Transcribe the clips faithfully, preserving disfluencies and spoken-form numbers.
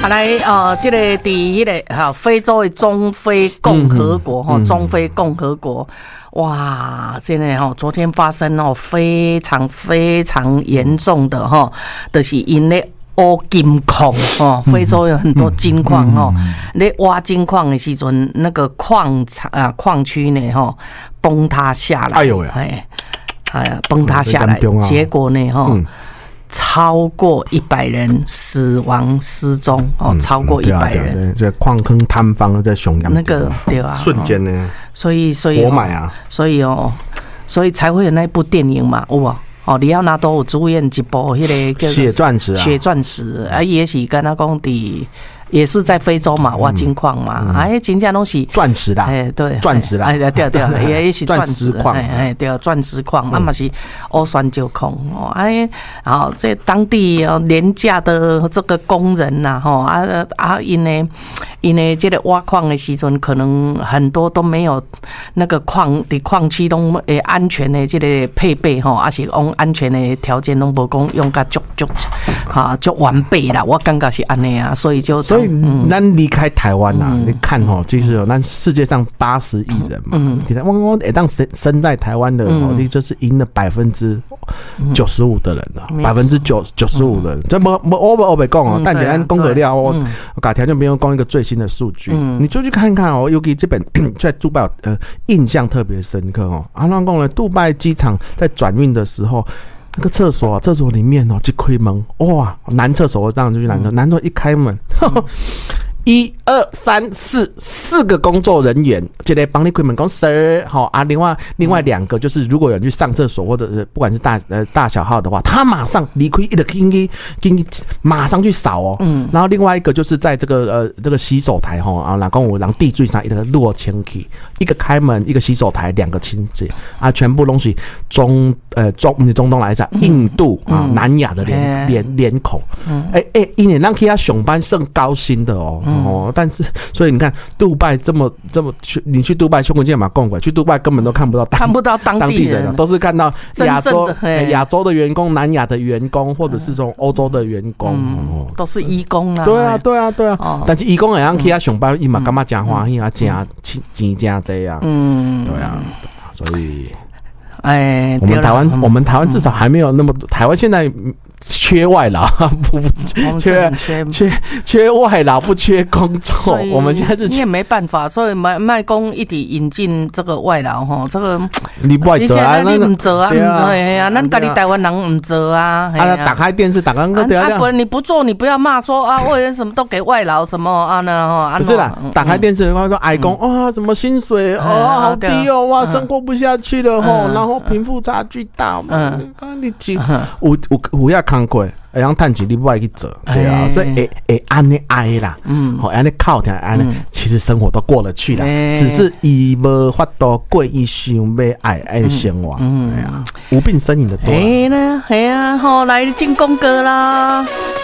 好来，呃，这个第一个哈，非洲的中非共和国哈，中非共和国，哇，真的哈，昨天发生哦非常非常严重的哈，就是因咧挖金矿哦，非洲有很多金矿哦，咧挖金矿的时阵，那个矿场啊矿区呢哈崩塌下来，哎呦喂，哎，哎呀崩塌下来，结果呢哈。超过一百人死亡失踪哦，嗯、超过一百人。 这矿坑坍方在熊羊那个对啊， 瞬间呢、哦， 所以所以活埋啊， 所以哦，所以才会有那部电影嘛，哇哦，里奥纳多有主演一部迄个血钻石啊， 血钻石啊，也是跟他讲的。也是在非洲嘛，挖金矿嘛，哎，真正拢是钻石啦， 哎，对， 钻石啦， 哎，对对，也也是钻石矿， 哎哎，对，钻石矿，啊嘛是乌酸石矿哦，哎，然后这当地哦廉价的这个工人呐，吼啊啊，因为因为这个挖矿的时阵，可能很多都没有那个矿的矿区拢诶安全的这个配备吼，啊是用安全的条件拢无讲用甲足足哈足完备啦，我感觉是安尼啊，所以就。 所以，咱离开台湾呐、啊，嗯、你看吼，其实咱世界上八十亿人嘛，嗯，我我会当生生在台湾的，哦、嗯，你就是赢了百分之九十五的人了，百分之九九十五的人，这不不我不我不讲哦，但简单功课料，我我改条件没有讲一个最新的数据，嗯、你就去看看哦，尤其这本在杜拜呃印象特别深刻哦，阿浪讲了，杜拜机场在转运的时候。那个厕所、啊，厕所里面哦，一开门，哇，男厕所我当然就去男厕，男厕一开门，呵呵一二三四四个工作人员，这个帮你开门讲 sir 好啊，另外另外两个就是如果有人去上厕所或者是不管是大呃大小号的话，他马上离开一个进去进去马上去扫哦，嗯，然后另外一个就是在这个呃这个洗手台哈啊，然后我让地最上一个落清去，一个开门一个洗手台两个清洁啊，全部东西中呃中中东来讲印度啊、嗯、南亚的脸脸脸孔，哎哎，一年让其他上班剩高薪的哦。哦，但是所以你看，杜拜这么这么去，你去杜拜兄弟姐嘛共轨，去杜拜根本都看不到看不到当地人， 都是看到亚洲亚洲的员工、南亚的员工，或者是从欧洲的员工， 嗯哦、都是移工啊。 对啊，对啊，对啊。哦、但是移工也让其他上班，伊嘛干嘛真欢喜啊，真钱真多啊。嗯，对啊，所以，哎，我们台湾，我们台湾至少还没有那么，台湾现在。缺外劳，不不缺缺缺外劳，不缺工作。我们现在是你也没办法，所以卖卖工一直引进这个外劳哈，这个你不做啊， 你唔做啊，哎呀，咱家己台湾人唔做啊。 啊，打开电视，打开个啊，不，你不做，你不要骂说啊，为什么都给外劳什么啊呢？哈， 不是啦，打开电视的话说，哀工啊，什么薪水哦好低哦，哇，生活不下去了吼，然后贫富差距大，嗯，你几有有有要。看过，会用趁钱你不爱去做，对啊，欸、所以会会安尼爱啦，嗯，好安尼靠听安尼，嗯、其实生活都过得去啦，欸、只是伊无法度过伊想要爱爱的生活，嗯，哎呀、啊，无病呻吟的多。 哎呢，哎呀，好来进贡歌啦。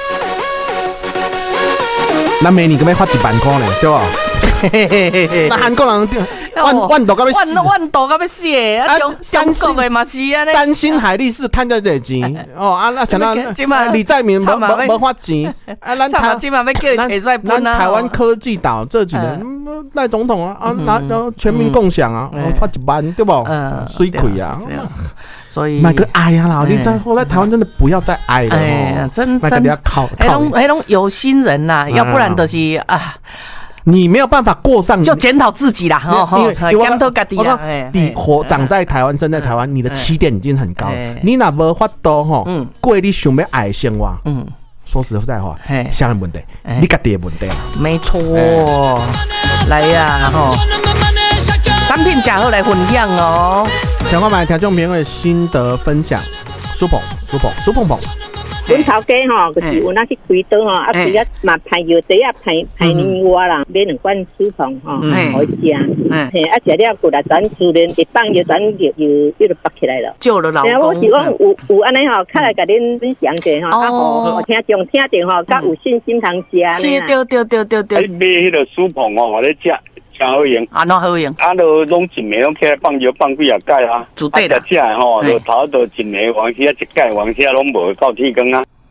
那每年可要发一万块呢，对吧？那韩国人万万度到要死， 万万度到要死啊！中中国的嘛是啊， 三星海力士赚到这钱哦啊！那想到李在明无无无发钱啊，咱台今晚要叫你提出来分啊！ 台湾科技岛这几年赖总统啊啊，然后全民共享啊，发一万对不？水亏啊！ 所以买个哀呀啦！你在后来台湾真的不要再哀了哦， 真真要靠那种那种有心人呐，要不然就是啊。 你没有办法过上， 就检讨自己啦， 因为检讨自己啦。 你活长在台湾，生在台湾，你的起点已经很高。你哪无法度吼，过你想要爱的生活。嗯，说实在话，啥问题？你家己的问题啦。 没错，来呀吼，产品假后来分享哦。 想看买听众朋友的心得分享，苏鹏，苏鹏，苏鹏鹏。 阮头家吼，就是有那去开刀吼，啊，伊啊嘛派药剂啊，派派年我啦，买两罐舒鹏吼，好食。嘿，啊食了过来转自然一放药转药又又就拔起来了。 救了老公。 我是讲有有安尼吼，较来甲恁分享者吼，啊好，听众听着吼，较有信心通食呢。 是，对对对对对。 买迄个舒鹏吼，我咧食。真好用， 啊，哪好用？ 啊，都拢一暝拢起来放药放几啊盖啊， 煮对啦。 食食吼，就头都一暝，往时啊一盖，往时啊拢无到天光啊。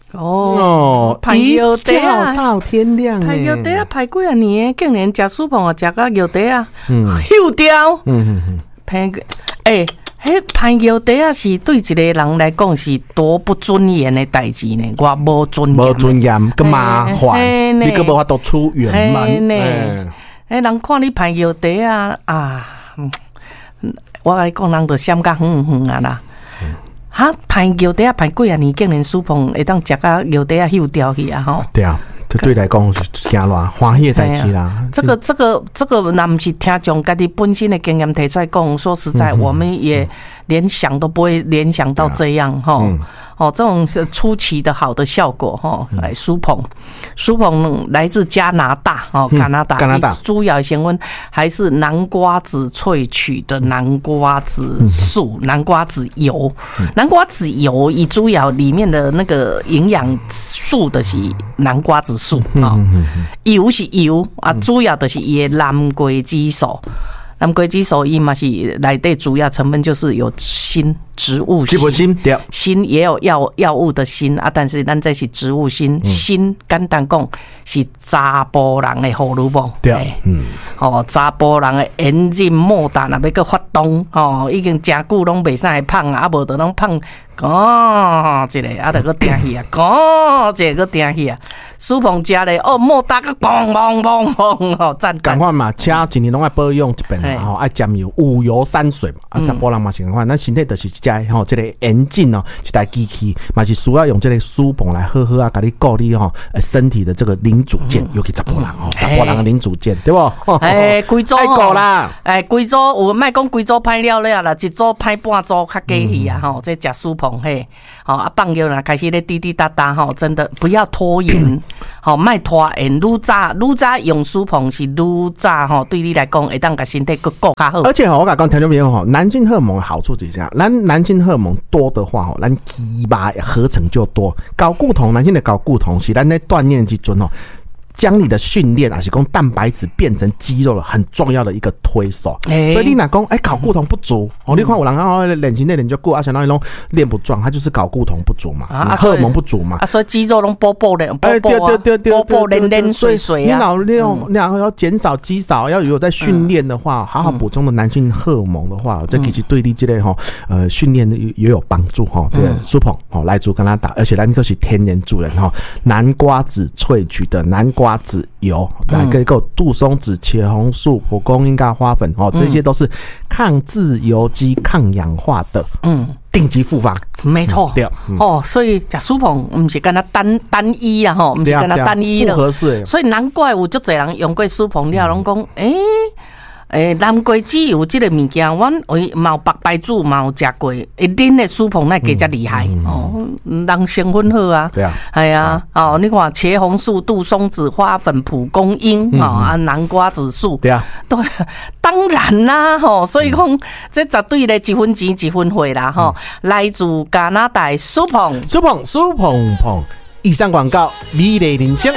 哦，一觉到天亮， 排药茶啊，排几啊年，竟然食苏碰啊，食到药茶啊，休掉，嗯嗯嗯，排诶。迄排药茶啊，是对一个人来讲是多不尊严的代志呢。我无尊严， 无尊严，个麻烦，你个无法度出远门。 诶，人看你排药茶啊啊，我来讲，人就闪甲远远啊啦。哈，排药茶啊，排几啊年，竟然苏碰会当食到药茶啊休掉去啊吼。 对啊。这对来讲是真乱欢喜的代志啦。 这个、这个、这个，那不是听众家己本身的经验提出来讲。说实在，我们也连想都不会联想到这样哈。哦，这种是出奇的好的效果哈。来，苏碰，苏碰来自加拿大哦，加拿大， 加拿大主要成分还是南瓜子萃取的南瓜子素、南瓜子油。南瓜子油以主要里面的那个营养素的是南瓜子素啊，油是油啊，主要的是伊的蓝桂激素。蓝桂激素伊嘛是内底主要成分就是有锌，植物锌，锌也有药药物的锌啊，但是咱这是植物锌，锌简单讲是查甫人的荷尔蒙，对，嗯，哦，查甫人的炎症末达若要个发动，哦，已经真久拢袂使胖啊，啊无就拢胖。哦，一个啊，得个定去啊，哦，一个定去啊，苏碰食咧，哦，莫打个嘣嘣嘣嘣哦，赞赞。 赶快嘛，车一年拢爱保养一遍嘛，吼，爱沾油，五油三水嘛，啊，查甫人嘛是共款，咱身体就是一只吼，这个眼镜哦，一台机器嘛是需要用这个苏碰来好好啊，甲你顾你吼身体的这个零组件，尤其查甫人吼，查甫人的零组件，对不？ 哎，规组哦，哎，规组有莫讲规组歹了了啦，一组歹半组较假去啊，吼，这食苏碰。嘿，好啊，放药啦，开始咧滴滴答答哈，真的不要拖延，好，卖拖延，愈早愈早用苏碰是愈早哈，对你来讲会当甲身体更顾较好。 而且我甲讲听众朋友吼，男性荷尔蒙的好处就是这样，咱男性荷尔蒙多的话吼，咱肌肉合成就多，睾固酮，男性的睾固酮是咱在锻炼之中吼。将你的训练啊，是讲蛋白质变成肌肉了，很重要的一个推手。欸、所以你哪讲，哎、欸，睾固酮不足，哦、嗯，你看有人啊，练习那练就过，啊，想到那种练不壮，他就是睾固酮不足嘛，啊、荷尔蒙不足嘛， 啊，所以肌肉拢波波的，哎、欸，对对对对，波波连连水水啊。 你老练，你然后要减少肌少，要有在训练的话，嗯、好好补充的男性荷尔蒙的话，这、嗯、其实对你这类哈，呃，训练也有帮助哈。对，苏碰哦，来自加拿大，而且咱都是天然主人哈，南瓜子萃取的南瓜子油，来个个杜松子、茄红素、蒲公英跟花粉哦，这些都是抗自由基、抗氧化的嗯顶级复方。 没错，对、嗯、哦，所以食苏碰不是跟他单单一啊吼，不是跟他单一的， 复合式。所以难怪有足侪人用过苏碰了，拢讲诶。诶，蓝桂枝油这个物件，阮为嘛有白白煮嘛有食过，一恁的苏碰那加遮厉害、嗯、哦，人成分好啊， 对啊， 系啊，哦，你看茄红素、杜松子、花粉、蒲公英、嗯、啊，南瓜子素， 对啊， 对，当然啦，吼，所以讲、嗯、这绝对咧一分钱一分货啦，吼、嗯，来自加拿大苏碰， 苏碰苏碰碰，以上广告，美丽人生。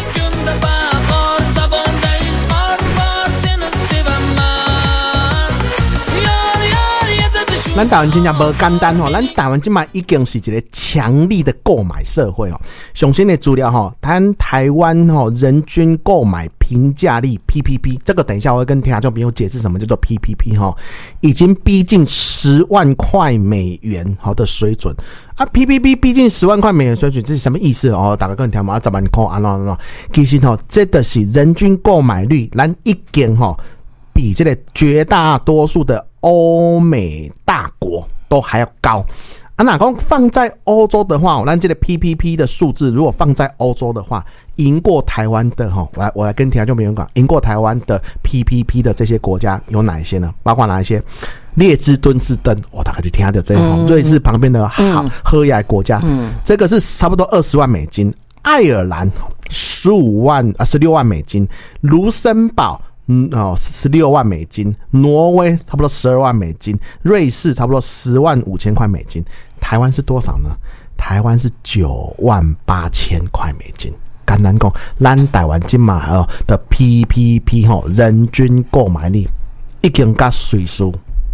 咱台湾真正无简单吼，咱台湾今嘛已经是一个强力的购买社会哦。上新的资料吼，咱台湾吼人均购买平价力 P P P， 这个等一下我会跟听众朋友解释什么叫做 P P P 吼，已经逼近十万块美元好的水准啊 ！P P P 逼近十万块美元水准，这是什么意思哦？大家跟听嘛，十万块安怎安其实吼，这的是人均购买率，咱已经吼比这个绝大多数的欧美大国都还要高啊！哪讲放在欧洲的话，我咱这个 P P P 的数字，如果放在欧洲的话，赢过台湾的哈，我来我来跟听众朋友讲，赢过台湾的 P P P 的这些国家有哪一些呢？包括哪一些？列支敦士登，我、哦、大概就听到这哈，瑞士旁边的好喝雅国家，嗯，这个是差不多二十万美金。爱尔兰十五万啊，十六万美金。卢森堡。嗯哦，十六万美金，挪威差不多十二万美金，瑞士差不多十万五千块美金，台湾是多少呢？台湾是九万八千块美金。简单讲，咱台湾今嘛哦的 P P P 吼，人均购买力已经甲瑞士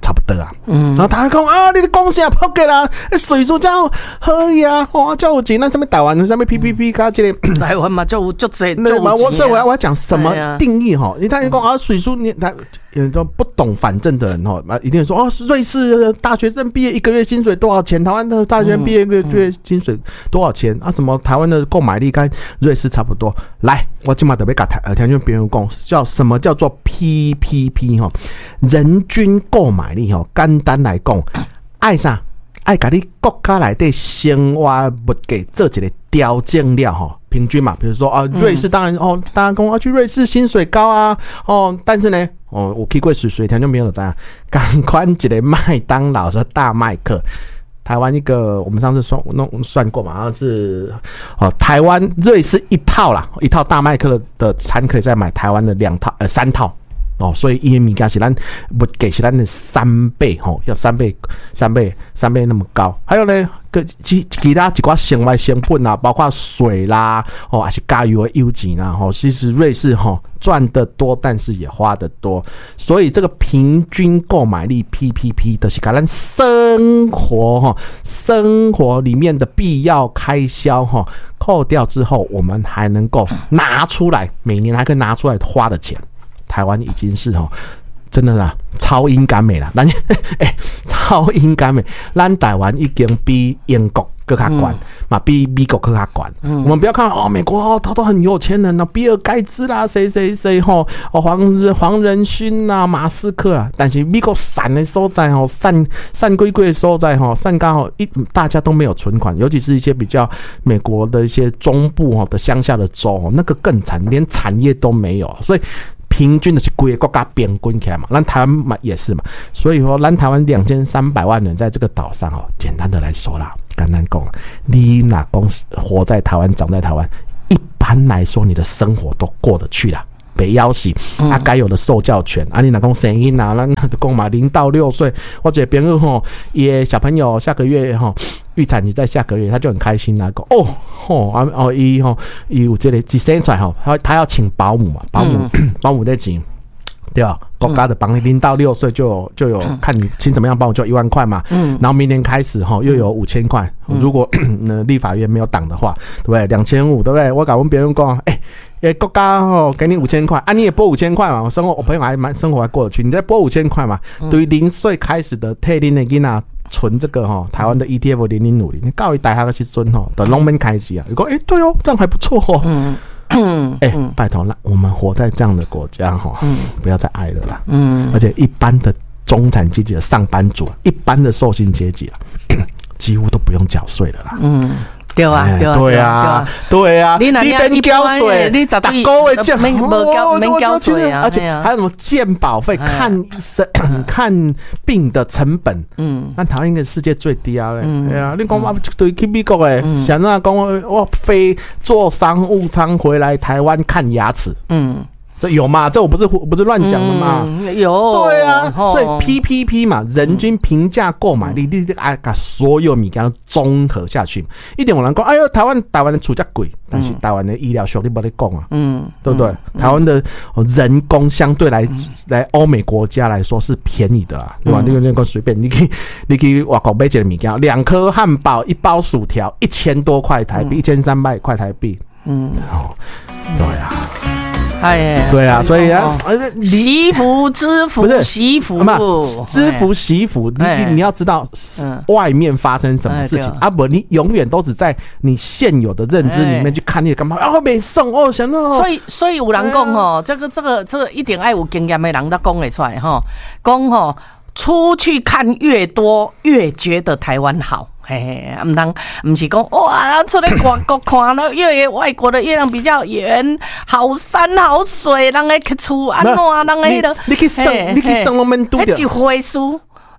差不多啊。嗯，然后他讲啊，你的贡献扑给啦，水素叫好呀，哇，叫有钱，那上面台湾上面 P P P 加这个台湾嘛，就就这那我所以我要我要讲什么定义哈？你他讲啊，水素你他。有种不懂反正的人哦，一定说哦，瑞士大学生毕业一个月薪水多少钱？台湾的大学生毕业一个月薪水多少钱？啊，什么台湾的购买力跟瑞士差不多？来，我今嘛特别跟台呃条件别人讲，叫什么叫做 P P P 哈？人均购买力哈，简单来讲，爱啥？爱把你国家内的生活物价做一个调整了哈，平均嘛，比如说啊，瑞士当然哦，大家讲要去瑞士薪水高啊，哦，但是呢，哦，我去过水水条就没有这样，赶快一个麦当劳的大麦克，台湾一个我们上次算弄算过嘛，好像是哦，台湾瑞士一套啦，一套大麦克的餐可以再买台湾的两套呃三套。哦，所以伊物件是咱物价是咱的三倍吼，要三倍、三倍、三倍那么高。还有呢，个其其他一寡生活成本啊，包括水啦，哦，还是加油的油钱啦，吼，其实瑞士吼赚得多，但是也花得多。所以这个平均购买力 P P P 的是把咱生活哈，生活里面的必要开销哈扣掉之后，我们还能够拿出来，每年还可以拿出来花的钱。台湾已经是吼，真的啦，超英赶美啦，咱哎，超英赶美，咱台湾已经比英国更加管嘛，比美国更加管。我们不要看哦，美国哦，他都很有钱人啊，比尔盖茨啦，谁谁谁吼，哦黄黄仁勋啦，马斯克啦，但是美国散的所在吼，散散归归的所在吼，散刚好一大家都没有存款，尤其是一些比较美国的一些中部吼的乡下的州，那个更惨，连产业都没有，所以。平均的是规个国家平均起来嘛，咱台湾嘛也是嘛，所以说咱台湾两千三百万人在这个岛上哦，简单的来说啦，简单讲，你哪公活在台湾，长在台湾，一般来说你的生活都过得去啦。北要挟啊，该有的受教权啊，你哪讲生囡啊，咱就讲嘛，零到六岁，或者朋友吼，也小朋友下个月吼预产期在下个月，他就很开心啦，讲哦吼啊哦伊吼伊有这个一生出来吼，他他要请保姆嘛，保姆、嗯、保姆的钱。对吧？国家的帮你零到六岁就有就有看你请怎么样帮我就一万块嘛，嗯，然后明年开始哈又有五千块，如果呃立法院没有挡的话，对不对？两千五，对不对？我敢问别人讲，哎、欸，哎国家哦给你五千块啊，你也拨五千块嘛，我生活我朋友还蛮生活还过得去，你再拨五千块嘛，对于零岁开始的退龄的囡仔存这个哈台湾的 E T F 零零五零，你告一大下去存哈的拢免开始啊，你讲哎对哦，这样还不错哦。嗯嗯，哎、欸，拜托，那我们活在这样的国家哈，嗯，不要再爱了啦，嗯，而且一般的中产阶级的上班族，一般的受薪阶级啊，几乎都不用缴税了啦，嗯。 对啊，对啊， 对啊，对啊，你免交税， 你十个月缴免无交免交税啊， 而且还有什么健保费、看医生、看病的成本，嗯，咱台湾应该世界最低啊嘞，对啊，你讲我对去美国诶，想那讲我飞坐商务舱回来台湾看牙齿，嗯。这有嘛？这我不是不是乱讲的嘛、 嗯？有， 对啊，所以 P P P 嘛，人均平价购买力，你啊把所有米给它综合下去，一点我能讲，哎呦，台湾台湾的厝价贵，但是台湾的医疗效率没得讲啊，嗯，对不对？嗯、台湾的人工相对来、嗯、来欧美国家来说是便宜的啊，对吧？你那个随便，你可以你可以外国买一个米给两颗汉堡，一包薯条，一千多块台币，一千三百块台币，嗯，对啊。 哎， 对啊，所以啊， 惜福知福，惜福知福惜福，你你你要知道外面发生什么事情啊，不，你永远都只在你现有的认知里面去看你干嘛啊，没送哦，想到， 所以所以有人讲吼，这个这个这个一定要有经验的人才讲得出来哈，讲吼出去看越多，越觉得台湾好。嘿嘿，唔通唔是讲哇，出来外国看了，因为外国的月亮比较圆，好山好水，人个去厝安怎，人个迄个， 你去省，你去省拢免拄着， 一回事。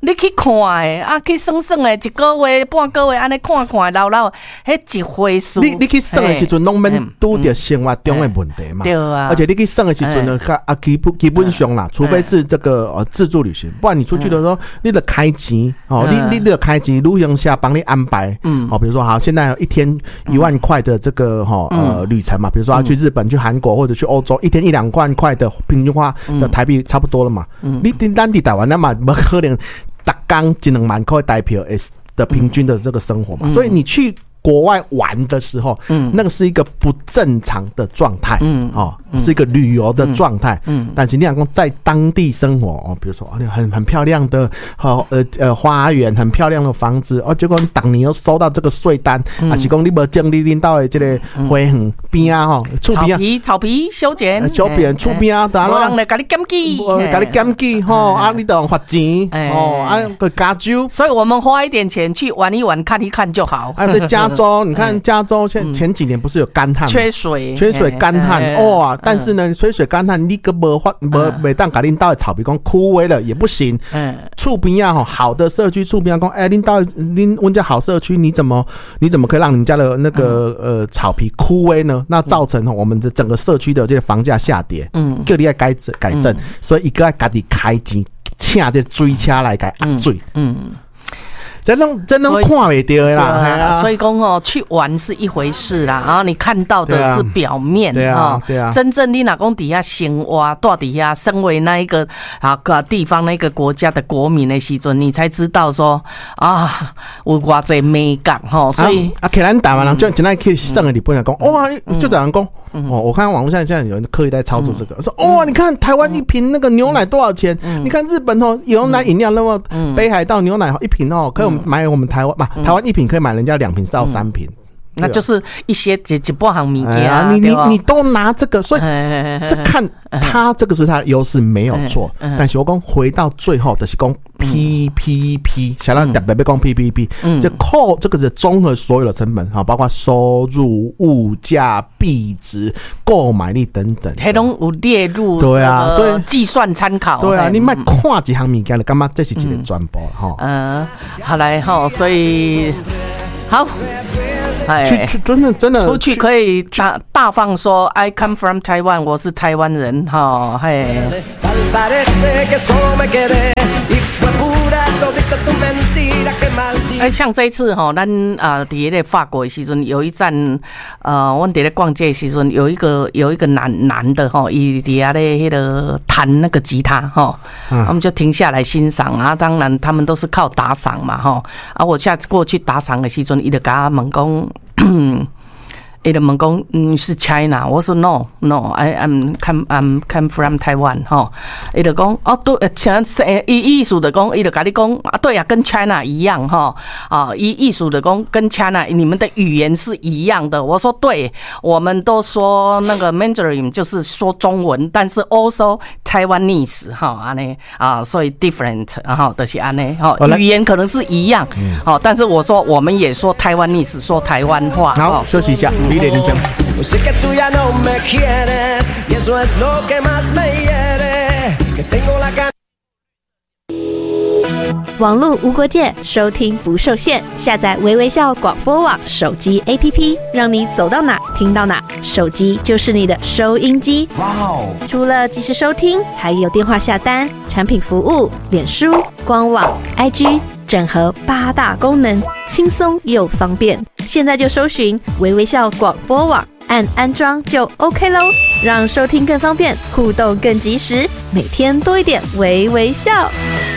你去看诶，啊，去算算诶，一个月、半个月安尼看看，老老，迄一回数。 你你去算诶时阵，拢免拄着生活中诶问题嘛。 对啊。 而且你去算诶时阵呢，啊基本基本上啦，除非是这个呃自助旅行，不然你出去的时候，你得开钱哦，你你得开钱，旅行社帮你安排。嗯。好，比如说好，现在有一天一万块的这个哈呃旅程嘛，比如说要去日本、去韩国或者去欧洲，一天一两万块的平均花的台币差不多了嘛。嗯。你订单地台湾那嘛，不可能。大刚一两万块台票的平均的这个生活嘛，嗯、所以你去国外玩的时候，嗯，那个是一个不正常的状态，嗯，哦，嗯、是一个旅游的状态，嗯，但是你讲在当地生活哦，比如说哦，很很漂亮的哦呃呃花园，很漂亮的房子，哦，结果你当年又收到这个税单，嗯、啊，是讲你无整理领到的这个花园边啊，吼，厝边啊，草皮草皮修剪， 修剪厝边啊，当然，无人来甲你检举， 甲你检举吼，啊，你都罚钱，哦，啊个加州， 所以我们花一点钱去玩一玩，看一看就好， 啊，在加州，你看加州前前几年不是有干旱， 缺水， 缺水干旱哇！但是呢，缺水干旱，你个无法无每当甲恁到的草皮讲枯萎了也不行。嗯，厝边啊，好的社区厝边讲，哎，恁到恁阮家好社区，你怎么你怎么可以让你们家的那个呃草皮枯萎呢？那造成我们的整个社区的这个房价下跌。嗯，叫你要改正改正，所以一个要家己开钱，请这水车来改压水。嗯。真能真能看袂到的啦， 啊、所以讲哦，去玩是一回事啦，然后你看到的是表面， 对啊，对啊， 真正你哪讲底下生活，到底下身为那一个啊个地方那个国家的国民的时阵，你才知道说啊，有偌济美感吼，所以啊，可能台湾人就现在去省的日本人讲，哇，就这样讲。哦，我看网络上现在有人刻意在操作这个，说哇，你看台湾一瓶那个牛奶多少钱？你看日本哦，牛奶饮料那么北海道牛奶一瓶哦，可以买我们台湾嘛？台湾一瓶可以买人家两瓶到三瓶。 那就是一些一一半行物件啊， 你你你都拿这个，所以是看他这个是他的优势没有错，但是我讲回到最后的是讲 P P P， 想让特别别讲 P P P， 就扣这个是综合所有的成本哈，包括收入、物价、币值、购买力等等， 它都有列入对啊，所以计算参考。 对啊，你卖看几行物件了，干嘛这是一个转播哈？ 嗯，好来哈，所以好。 去去真的真的出去可以大大放说 I come from Taiwan， 我是台湾人哈，嘿。哎，像这一次哈，咱啊，伫咧法国的时阵，有一站，呃，我伫咧逛街的时阵，有一个有一个男男的哈，伊底下咧迄个弹那个吉他哈，我们就停下来欣赏啊。当然，他们都是靠打赏嘛哈。啊，我下次过去打赏的时阵，伊就甲我问讲。伊就问讲，嗯，是 China， 我说 No No，I am come I'm come from Taiwan 哈，伊就讲哦对，像伊意思的讲，伊就跟你讲啊，对啊，跟 China 一样哈，啊，伊意思的讲跟 China 你们的语言是一样的，我说对，我们都说那个 Mandarin 就是说中文，但是 also Taiwanese 哈，安尼啊，所以 different 哈，就是安尼哈，语言可能是一样，好，但是我说我们也说 Taiwanese， 说台湾话。 好，休息一下。Sé que tú ya no me quieres y eso es lo que más me hiere, que tengo la gana。 网络无国界，收听不受限，下载微微笑广播网手机 A P P， 让你走到哪听到哪，手机就是你的收音机。哇哦！除了即时收听，还有电话下单、产品服务、脸书、官网、I G。整合八大功能，轻松又方便。现在就搜寻微微笑广播网，按安装就 OK 咯，让收听更方便，互动更及时，每天多一点微微笑。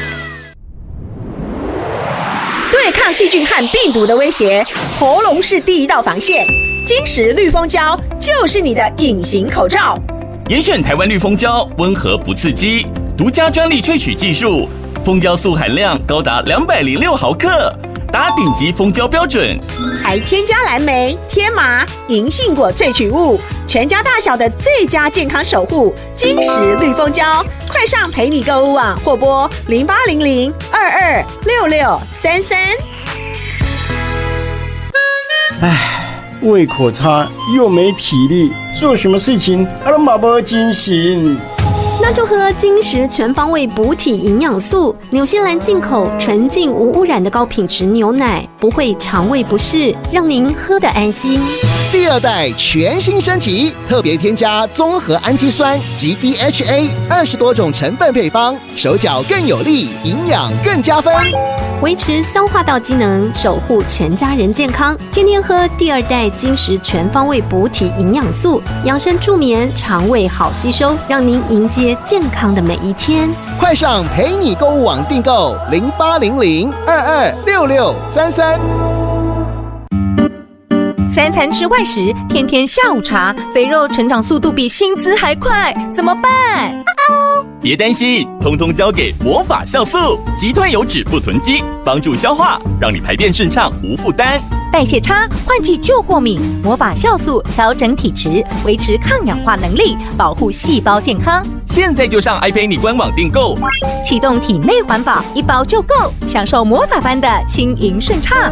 对抗细菌和病毒的威胁，喉咙是第一道防线。金石绿蜂胶就是你的隐形口罩。 严选台湾绿蜂胶，温和不刺激，独家专利萃取技术。蜂胶素含量高达两百零六毫克，达顶级蜂胶标准， 还添加蓝莓、天麻、银杏果萃取物，全家大小的最佳健康守护。金石绿蜂胶，快上陪你购物网或拨零八零零二二六六三三。 唉，胃口差又没体力，做什么事情都没精神。 那就喝金石全方位补体营养素，纽西兰进口纯净无污染的高品质牛奶，不会肠胃不适，让您喝得安心。 第二代全新升级，特别添加综合氨基酸及 D H A 二十多种成分配方，手脚更有力，营养更加分， 维持消化道机能，守护全家人健康。天天喝第二代金石全方位补体营养素，养生助眠，肠胃好吸收，让您迎接健康的每一天。 快上陪你购物网订购零八零零二二六六三三。 三餐吃外食，天天下午茶，肥肉成长速度比薪资还快，怎么办？ 别担心，通通交给魔法酵素，击退油脂不囤积，帮助消化，让你排便顺畅无负担。 代谢差，换季就过敏，魔法酵素调整体质，维持抗氧化能力，保护细胞健康。 现在就上 iPay 官网订购， 启动体内环保，一包就够，享受魔法般的轻盈顺畅。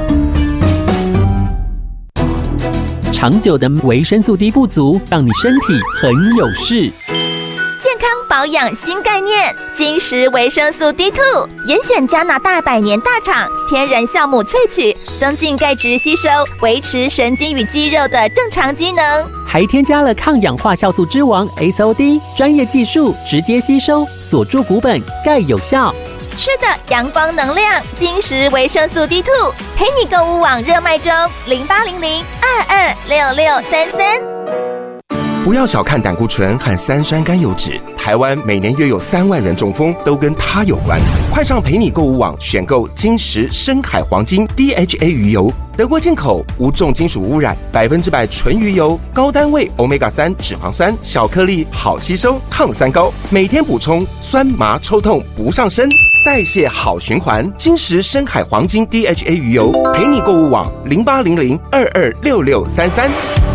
长久的维生素 D 不足，让你身体很有事。 健康保养新概念，金石维生素 D 二 严选加拿大百年大厂天然酵母萃取，增进钙质吸收，维持神经与肌肉的正常机能， 还添加了抗氧化酵素之王 S O D， 专业技术直接吸收，锁住骨本，钙有效。 吃的阳光能量，金石维生素 D 二， 陪你购物网热卖中，零八零零二二六六三三。 不要小看胆固醇和三酸甘油脂，台湾每年约有三万人中风，都跟它有关。快上陪你购物网选购金石深海黄金 D H A 鱼油，德国进口，无重金属污染，百分之百纯鱼油，高单位 欧米伽三 脂肪酸，小颗粒，好吸收，抗三高，每天补充，酸麻抽痛不上身，代谢好循环。金石深海黄金 D H A 鱼油，陪你购物网零八零零二二六六三三。